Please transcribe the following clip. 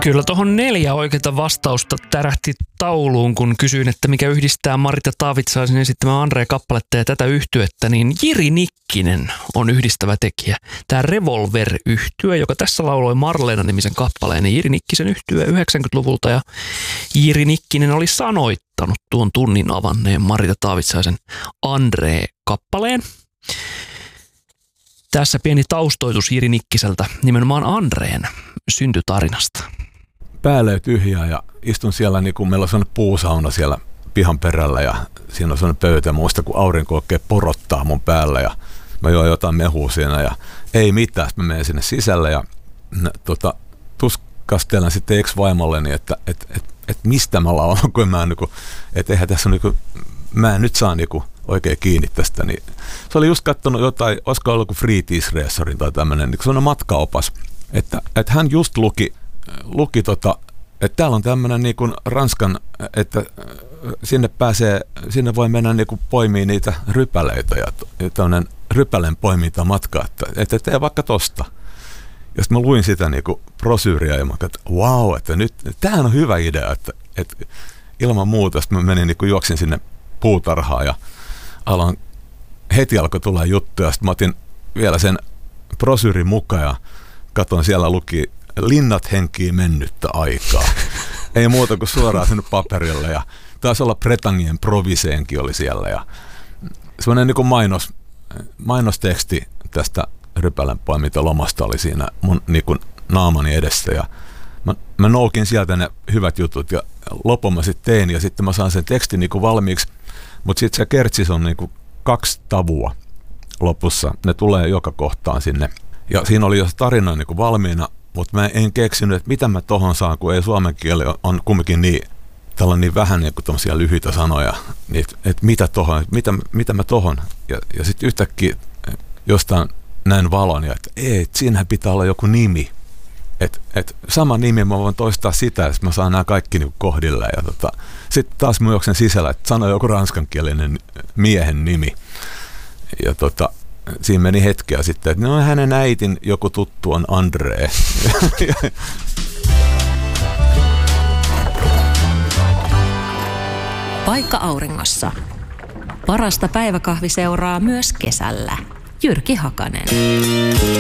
Kyllä tuohon 4 oikeaa vastausta tärähti tauluun, kun kysyin, että mikä yhdistää Marita Taavitsaisen esittämään Andre-kappaletta ja tätä yhtyettä, niin Jiri Nikkinen on yhdistävä tekijä. Tämä Revolver-yhtye, joka tässä lauloi Marleena-nimisen kappaleen, niin Jiri Nikkisen yhtye 90-luvulta ja Jiri Nikkinen oli sanoittanut tuon tunnin avanneen Marita Taavitsaisen Andre-kappaleen. Tässä pieni taustoitus Jiri Nikkiseltä nimenomaan Andreen syntytarinasta. Päälle tyhjää ja istun siellä, niin kuin meillä on sellainen puusauna siellä pihan perällä ja siinä on sellainen pöytä. Muista, kun aurinko oikein porottaa mun päällä ja mä join jotain mehua siinä ja ei mitään. Sitten mä menen sinne sisälle ja tuskastelen sitten ex-vaimolleni, että mistä mä laulan, kun mä että eihän tässä ole mä en nyt saa oikein kiinni tästä. Niin se oli just katsonut jotain, olisiko ollut kuin Fritidsresorin tai tämmöinen, niin sellainen matkaopas, että hän just luki että täällä on tämmöinen niin kuin Ranskan, että sinne voi mennä niin kuin poimia niitä rypäleitä ja tämmöinen rypäleen poiminta matka, että tee vaikka tosta. Ja sitten mä luin sitä niin kuin brosyyriä ja mä katsoin, että vau, että nyt, tämähän on hyvä idea, että ilman muuta. Sitten mä menin niin kuin juoksin sinne puutarhaan ja heti alkoi tulla juttuja. Sitten mä otin vielä sen brosyyrin mukaan ja katson, siellä luki Linnat henkii mennyttä aikaa. Ei muuta kuin suoraan sinne paperille. Ja taisi olla Bretagnen Proviseenkin oli siellä. Ja semmoinen niin kuin mainosteksti tästä rypälän poimintalomasta oli siinä mun niin kuin naamani edessä. Ja mä noukin sieltä ne hyvät jutut ja lopun mä sitten tein. Ja sitten mä saan sen tekstin niin kuin valmiiksi. Mutta sitten se kertsis on niin kuin 2 tavua lopussa. Ne tulee joka kohtaan sinne. Ja siinä oli jo tarina niin kuin valmiina, mutta mä en keksinyt, että mitä mä tohon saan, kun ei suomen kieli on kumminkin niin vähän niin kuin tommosia lyhyitä sanoja, niin että mitä tohon, mitä mä tohon. Ja sitten yhtäkkiä jostain näin valon, ja että siinähän pitää olla joku nimi. Että sama nimi, mä voin toistaa sitä, että mä saan nämä kaikki niin kohdille. Ja sitten taas mä juoksen sisällä, että sano joku ranskankielinen miehen nimi. Ja siinä meni hetkeä sitten, että no hänen äitin joku tuttu on Andre. Paikka auringossa. Parasta päiväkahviseuraa myös kesällä. Jyrki Hakanen.